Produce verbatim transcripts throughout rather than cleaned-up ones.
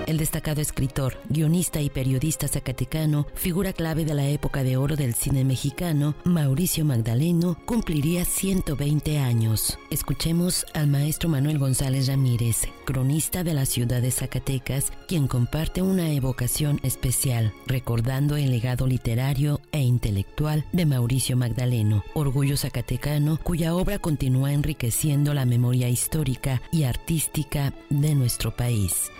El destacado escritor, guionista y periodista zacatecano, figura clave de la época de oro del cine mexicano, Mauricio Magdaleno, cumpliría ciento veinte años. Escuchemos al maestro Manuel González Ramírez, cronista de la ciudad de Zacatecas, quien comparte una evocación especial, recordando el legado literario e intelectual de Mauricio Magdaleno, orgullo zacatecano, cuya obra continúa enriqueciendo la memoria histórica y artística de nuestro país.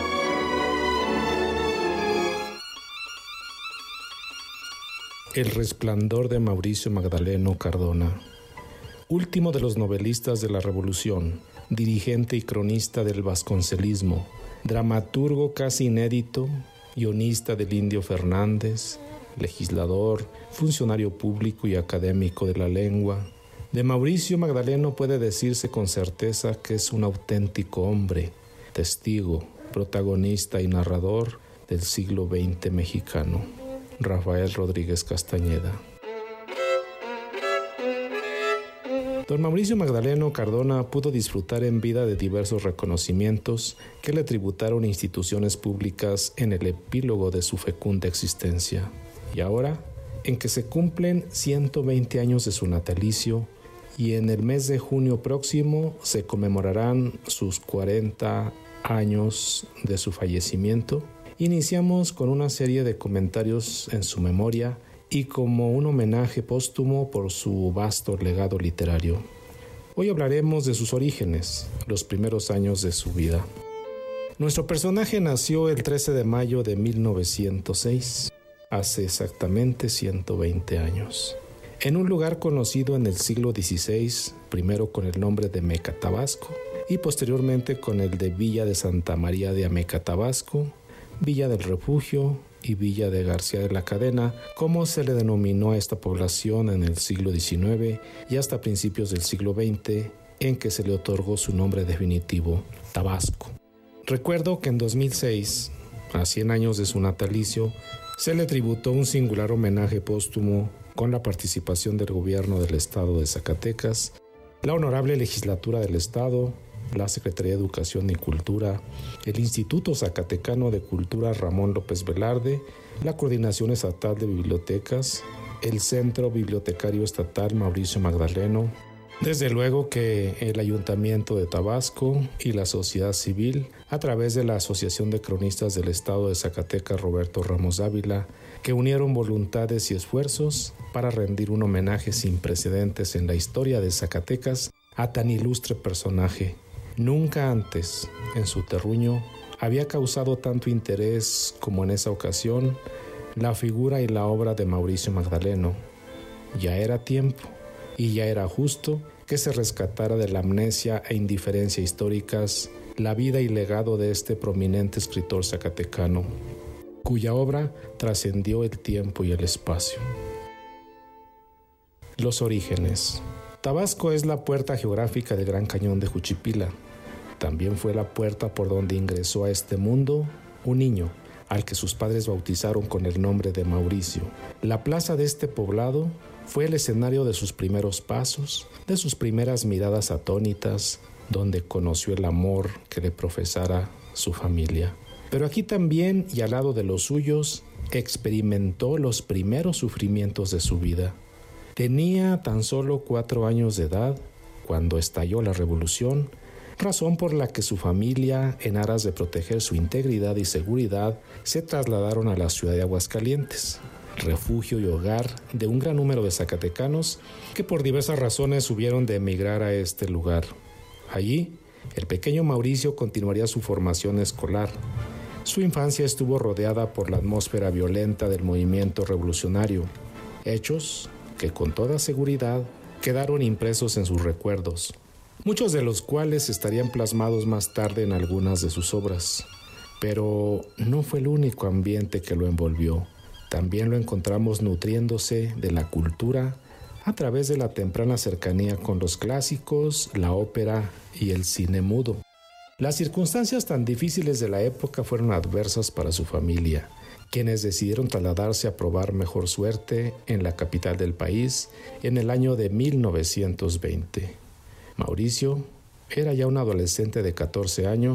El resplandor de Mauricio Magdaleno Cardona, último de los novelistas de la Revolución, dirigente y cronista del vasconcelismo, dramaturgo casi inédito, guionista del Indio Fernández, legislador, funcionario público y académico de la lengua. De Mauricio Magdaleno puede decirse con certeza que es un auténtico hombre, testigo, protagonista y narrador del siglo veinte mexicano. Rafael Rodríguez Castañeda. Don Mauricio Magdaleno Cardona pudo disfrutar en vida de diversos reconocimientos que le tributaron instituciones públicas en el epílogo de su fecunda existencia. Y ahora, en que se cumplen ciento veinte años de su natalicio y en el mes de junio próximo se conmemorarán sus cuarenta años de su fallecimiento, iniciamos con una serie de comentarios en su memoria y como un homenaje póstumo por su vasto legado literario. Hoy hablaremos de sus orígenes, los primeros años de su vida. Nuestro personaje nació el trece de mayo de mil novecientos seis, hace exactamente ciento veinte años, en un lugar conocido en el siglo dieciséis, primero con el nombre de Meca, Tabasco, y posteriormente con el de Villa de Santa María de Ameca, Tabasco, Villa del Refugio y Villa de García de la Cadena, como se le denominó a esta población en el siglo diecinueve y hasta principios del siglo veinte, en que se le otorgó su nombre definitivo, Tabasco. Recuerdo que en dos mil seis, a cien años de su natalicio, se le tributó un singular homenaje póstumo con la participación del gobierno del estado de Zacatecas, la honorable legislatura del estado, la Secretaría de Educación y Cultura, el Instituto Zacatecano de Cultura Ramón López Velarde, la Coordinación Estatal de Bibliotecas, el Centro Bibliotecario Estatal Mauricio Magdaleno, desde luego que el Ayuntamiento de Tabasco y la sociedad civil, a través de la Asociación de Cronistas del Estado de Zacatecas Roberto Ramos Dávila, que unieron voluntades y esfuerzos para rendir un homenaje sin precedentes en la historia de Zacatecas a tan ilustre personaje. Nunca antes, en su terruño, había causado tanto interés como en esa ocasión la figura y la obra de Mauricio Magdaleno. Ya era tiempo y ya era justo que se rescatara de la amnesia e indiferencia históricas la vida y legado de este prominente escritor zacatecano, cuya obra trascendió el tiempo y el espacio. Los orígenes. Tabasco es la puerta geográfica del Gran Cañón de Juchipila. También fue la puerta por donde ingresó a este mundo un niño, al que sus padres bautizaron con el nombre de Mauricio. La plaza de este poblado fue el escenario de sus primeros pasos, de sus primeras miradas atónitas, donde conoció el amor que le profesara su familia. Pero aquí también, y al lado de los suyos, experimentó los primeros sufrimientos de su vida. Tenía tan solo cuatro años de edad cuando estalló la revolución, razón por la que su familia, en aras de proteger su integridad y seguridad, se trasladaron a la ciudad de Aguascalientes, refugio y hogar de un gran número de zacatecanos que por diversas razones hubieron de emigrar a este lugar. Allí, el pequeño Mauricio continuaría su formación escolar. Su infancia estuvo rodeada por la atmósfera violenta del movimiento revolucionario, hechos que con toda seguridad quedaron impresos en sus recuerdos, muchos de los cuales estarían plasmados más tarde en algunas de sus obras. Pero no fue el único ambiente que lo envolvió. También lo encontramos nutriéndose de la cultura a través de la temprana cercanía con los clásicos, la ópera y el cine mudo. Las circunstancias tan difíciles de la época fueron adversas para su familia, quienes decidieron trasladarse a probar mejor suerte en la capital del país en el año de mil novecientos veinte. Mauricio era ya un adolescente de catorce años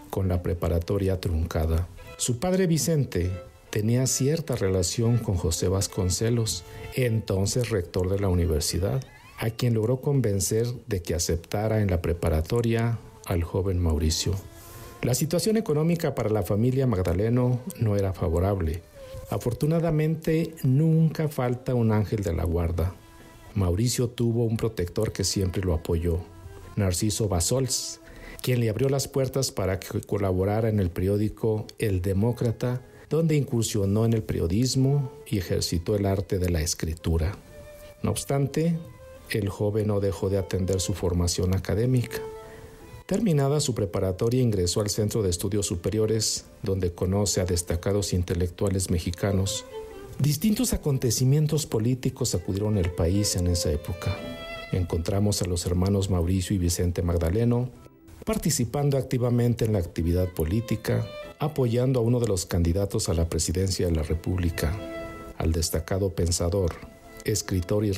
con la preparatoria truncada. Su padre Vicente tenía cierta relación con José Vasconcelos, entonces rector de la universidad, a quien logró convencer de que aceptara en la preparatoria al joven Mauricio. La situación económica para la familia Magdaleno no era favorable. Afortunadamente, nunca falta un ángel de la guarda. Mauricio tuvo un protector que siempre lo apoyó, Narciso Bassols, quien le abrió las puertas para que colaborara en el periódico El Demócrata, donde incursionó en el periodismo y ejercitó el arte de la escritura. No obstante, el joven no dejó de atender su formación académica. Terminada su preparatoria, ingresó al Centro de Estudios Superiores, donde conoce a destacados intelectuales mexicanos. Distintos acontecimientos políticos sacudieron el país en esa época. Encontramos a los hermanos Mauricio y Vicente Magdaleno participando activamente en la actividad política, apoyando a uno de los candidatos a la presidencia de la República, al destacado pensador, escritor y